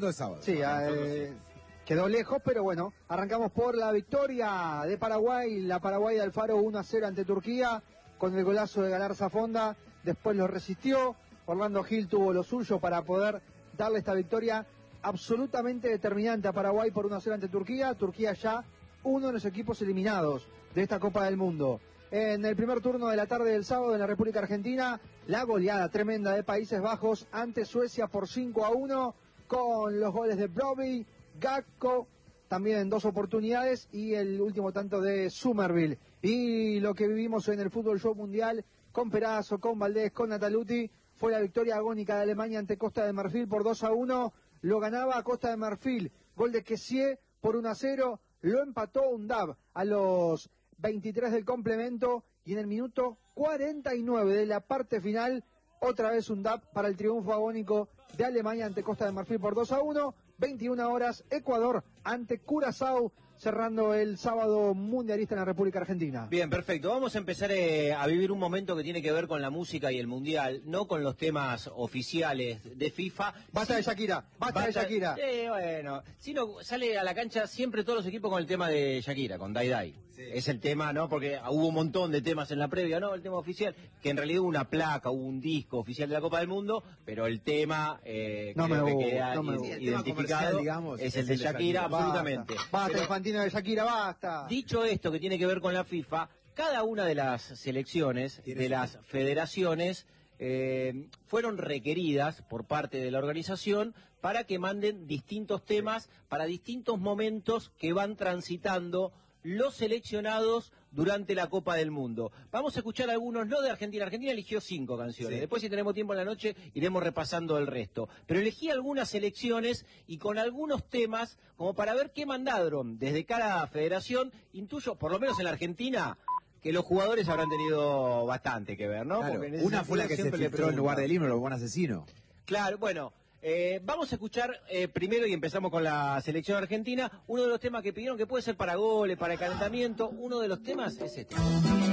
hablando de sábado. Sí, quedó lejos, pero bueno, arrancamos por la victoria de Paraguay, la Paraguay de Alfaro 1-0 ante Turquía, con el golazo de Galarza Fonda, después lo resistió, Orlando Gil tuvo lo suyo para poder darle esta victoria absolutamente determinante a Paraguay por 1-0 ante Turquía. Turquía ya uno de los equipos eliminados de esta Copa del Mundo. En el primer turno de la tarde del sábado en la República Argentina, la goleada tremenda de Países Bajos ante Suecia por 5-1, con los goles de Brobbey, Gakpo, también en 2 oportunidades, y el último tanto de Summerville. Y lo que vivimos en el Fútbol Show Mundial, con Perazo, con Valdés, con Nataluti, fue la victoria agónica de Alemania ante Costa de Marfil por 2-1, lo ganaba Costa de Marfil, gol de Kessié por 1-0, lo empató Undab a los 23 del complemento, y en el minuto 49 de la parte final, otra vez Undab para el triunfo agónico de Alemania ante Costa de Marfil por 2-1, 21 horas, Ecuador ante Curazao, cerrando el sábado mundialista en la República Argentina. Bien, perfecto. Vamos a empezar a vivir un momento que tiene que ver con la música y el mundial, no con los temas oficiales de FIFA. Basta de Shakira, basta de Shakira. Bueno, si no sale a la cancha siempre todos los equipos con el tema de Shakira, con Dai Dai. Sí. Es el tema, ¿no? Porque hubo un montón de temas en la previa, ¿no? El tema oficial, que en realidad hubo una placa, hubo un disco oficial de la Copa del Mundo, pero el tema que queda identificado, digamos, es el de Shakira, absolutamente. Basta, Infantino de Shakira, basta. Dicho esto, que tiene que ver con la FIFA, cada una de las selecciones, de las federaciones, fueron requeridas por parte de la organización para que manden distintos temas para distintos momentos que van transitando los seleccionados durante la Copa del Mundo. Vamos a escuchar algunos, no de Argentina. Argentina eligió 5 canciones. Sí. Después, si tenemos tiempo en la noche, iremos repasando el resto. Pero elegí algunas selecciones y con algunos temas, como para ver qué mandaron desde cada federación. Intuyo, por lo menos en la Argentina, que los jugadores habrán tenido bastante que ver, ¿no? Claro, una fue la que se filtró en lugar del himno, lo buen asesino. Claro, bueno. Vamos a escuchar primero, y empezamos con la selección argentina, uno de los temas que pidieron, que puede ser para goles, para el calentamiento. Uno de los temas es este.